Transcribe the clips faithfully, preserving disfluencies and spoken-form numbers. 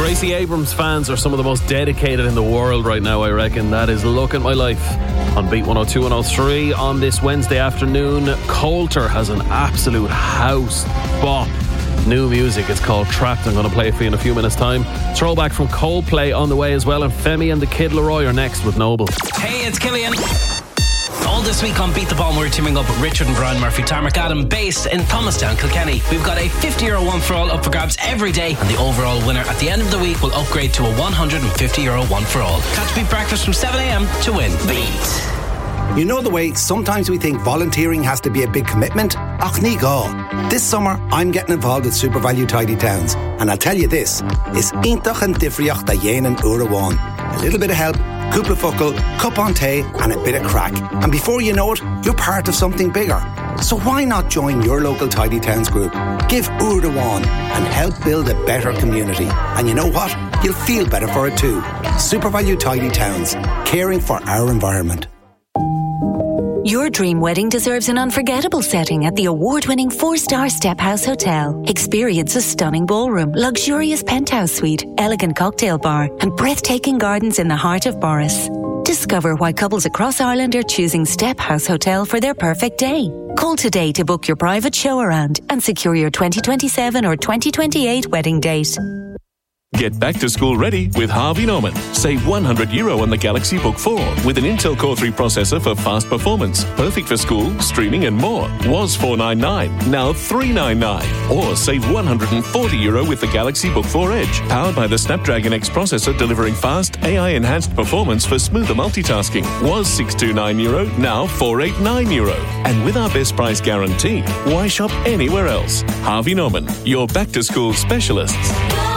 Gracie Abrams fans are some of the most dedicated in the world right now, I reckon. That is Look at My Life on Beat one oh two one oh three on this Wednesday afternoon. Coulter has an absolute house bop. New music, it's called Trapped. I'm going to play it for you in a few minutes' time. Throwback from Coldplay on the way as well, and Femi and the Kid Laroi are next with Noble. Hey, it's Killian. All this week on Beat the Bomb, we're teaming up with Richard and Brian Murphy, Tarmac Adam, based in Thomastown, Kilkenny. We've got a fifty euro one for all up for grabs every day, and the overall winner at the end of the week will upgrade to a one hundred fifty euro one for all. Catch Beat Breakfast from seven a.m. to win. Beat. You know the way sometimes we think volunteering has to be a big commitment? Ach ní gá. This summer I'm getting involved with Super Value Tidy Towns, and I'll tell you this, is intach and difriocht da yénan urawan. A little bit of help, cúpla focal, cup on tea, and a bit of crack. And before you know it, you're part of something bigger. So why not join your local Tidy Towns group? Give Urdawan and help build a better community. And you know what? You'll feel better for it too. Super Value Tidy Towns, caring for our environment. Your dream wedding deserves an unforgettable setting at the award-winning four-star Step House Hotel. Experience a stunning ballroom, luxurious penthouse suite, elegant cocktail bar, and breathtaking gardens in the heart of Boris. Discover why couples across Ireland are choosing Step House Hotel for their perfect day. Call today to book your private show around and secure your twenty twenty-seven or twenty twenty-eight wedding date. Get back to school ready with Harvey Norman. Save one hundred euro on the Galaxy Book four with an Intel Core three processor for fast performance. Perfect for school, streaming and more. Was four ninety-nine, now three ninety-nine. Or save one hundred forty euro with the Galaxy Book four Edge, powered by the Snapdragon X processor delivering fast A I-enhanced performance for smoother multitasking. Was six twenty-nine euro, now four eighty-nine euro. And with our best price guarantee, why shop anywhere else? Harvey Norman, your back-to-school specialists.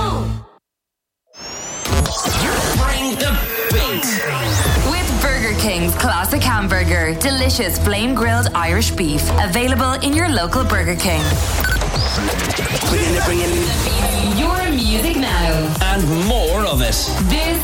King's Classic Hamburger. Delicious flame-grilled Irish beef. Available in your local Burger King. Your music now. And more of it. This